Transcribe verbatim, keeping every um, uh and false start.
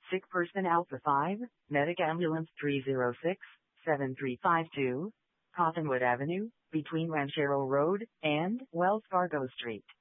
Sick person Alpha five, Medic Ambulance three zero six, seven three five two, Cottonwood Avenue, between Ranchero Road and Wells Fargo Street.